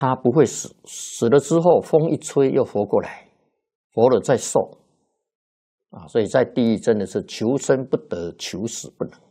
他不会死，死了之后风一吹又活过来，活了再受啊，所以在地狱真的是求生不得，求死不能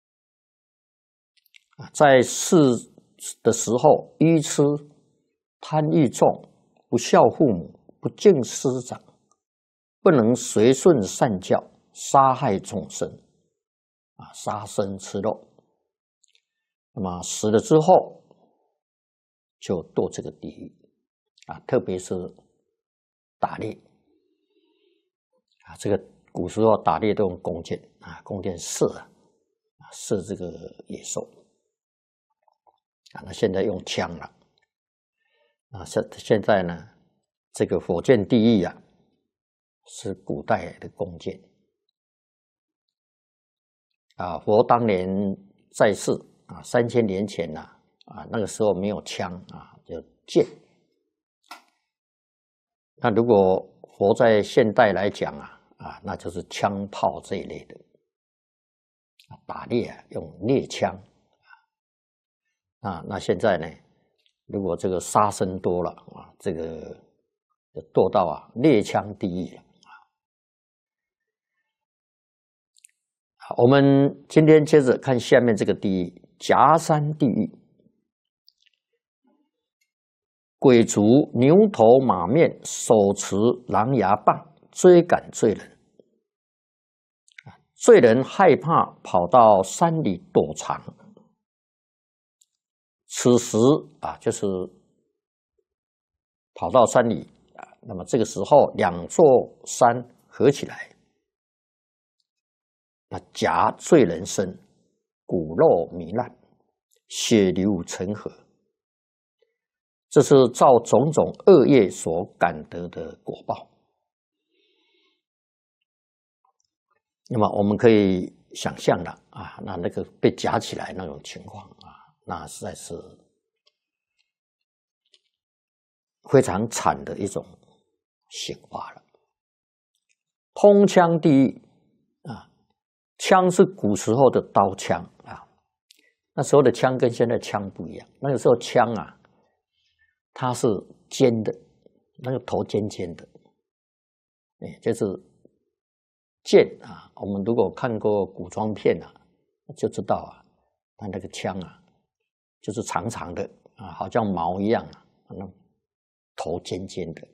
啊。在世的时候，愚痴、贪欲重，不孝父母，不敬师长，不能随顺善教，杀害众生啊，杀生吃肉。那么死了之后，就堕这个地狱啊，特别是打猎啊，这个古时候打猎都用弓箭啊，弓箭射射这个野兽啊，那现在用枪了啊，现在呢，这个火箭地狱啊，是古代的弓箭啊，佛当年在世啊，3000年前呐啊，那个时候没有枪啊，就箭。那如果佛在现代来讲啊，那就是枪炮这一类的打猎啊，用猎枪啊。那现在呢，如果这个杀生多了啊，这个就堕到猎枪地狱了啊。好，我们今天接着看下面这个地狱，夹山地狱。鬼卒牛头马面，手持狼牙棒，追赶罪人。罪人害怕，跑到山里躲藏。此时啊，就是跑到山里啊。那么这个时候，两座山合起来，那夹罪人身，骨肉糜烂，血流成河。这是照种种恶业所感得的果报。那么我们可以想象了啊，那个被夹起来那种情况啊，那实在是非常惨的一种刑罚了。通枪地狱啊，枪是古时候的刀枪啊，那时候的枪跟现在枪不一样，那个时候枪啊，它是尖的，那个头尖尖的，就是剑啊。我们如果看过古装片啊，就知道啊，它那个枪啊，就是长长的啊，好像矛一样啊，那头尖尖的。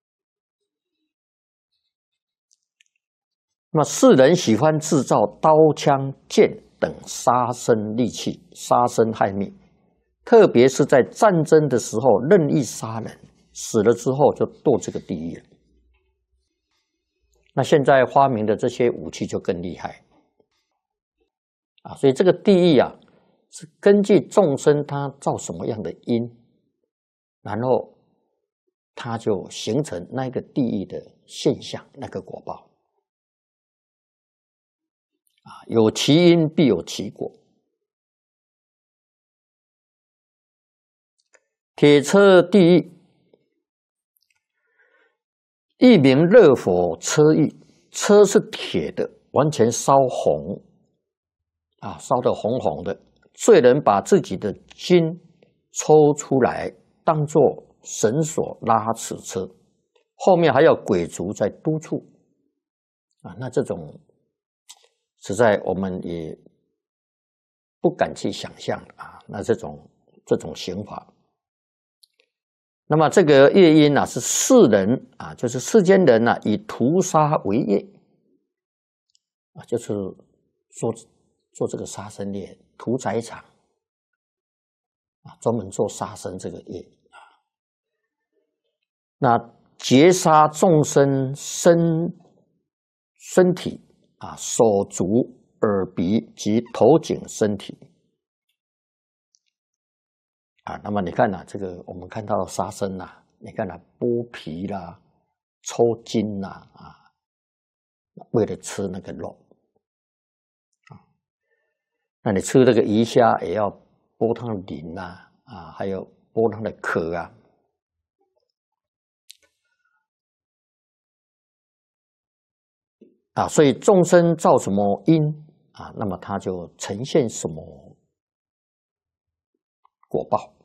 那么世人喜欢制造刀枪剑等杀生利器，杀生害命。特别是在战争的时候，任意杀人，死了之后就堕这个地狱了。那现在发明的这些武器就更厉害啊！所以这个地狱啊，是根据众生他造什么样的因，然后他就形成那个地狱的现象，那个果报啊，有其因必有其果。铁车地狱，一名热火车狱，车是铁的，完全烧红啊，烧得红红的。罪人把自己的筋抽出来，当作绳索拉此车，后面还有鬼卒在督促啊。那这种实在我们也不敢去想象啊。那这种刑罚。那么这个业因啊，是世人啊，就是世间人啊，以屠杀为业啊，就是做这个杀生业，屠宰场啊，专门做杀生这个业啊。那劫杀众生身体啊，手足耳鼻及头颈身体。啊，那么你看这个我们看到杀生你看剥皮啦、抽筋啦啊，为了吃那个肉啊，那你吃那个鱼虾也要剥它的鳞啊，还有剥它的壳啊，所以众生造什么因啊，那么它就呈现什么果报。